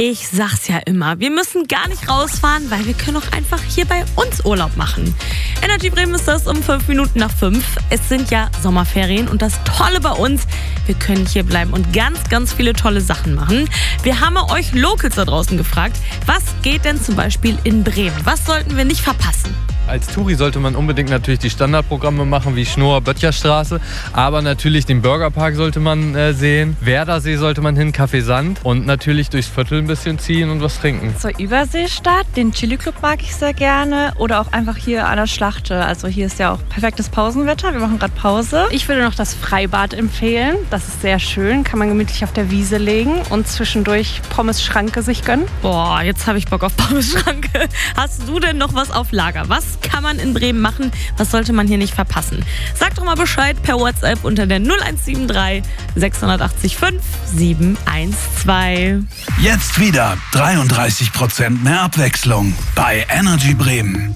Ich sag's ja immer, wir müssen gar nicht rausfahren, weil wir können auch einfach hier bei uns Urlaub machen. Energy Bremen ist das um 5:05. Es sind ja Sommerferien und das Tolle bei uns, wir können hier bleiben und ganz, ganz viele tolle Sachen machen. Wir haben euch Locals da draußen gefragt, was geht denn zum Beispiel in Bremen? Was sollten wir nicht verpassen? Als Touri sollte man unbedingt natürlich die Standardprogramme machen, wie Schnoor, Böttcherstraße. Aber natürlich den Burgerpark sollte man sehen. Werdersee sollte man hin, Café Sand. Und natürlich durchs Viertel ein bisschen ziehen und was trinken. Zur Überseestadt, den Chili Club mag ich sehr gerne. Oder auch einfach hier an der Schlachte. Also hier ist ja auch perfektes Pausenwetter. Wir machen gerade Pause. Ich würde noch das Freibad empfehlen. Das ist sehr schön. Kann man gemütlich auf der Wiese legen und zwischendurch Pommes-Schranke sich gönnen. Boah, jetzt habe ich Bock auf Pommes-Schranke. Hast du denn noch was auf Lager? Was kann man in Bremen machen? Was sollte man hier nicht verpassen? Sag doch mal Bescheid per WhatsApp unter der 0173 680 5 712. Jetzt wieder 33% mehr Abwechslung bei Energy Bremen.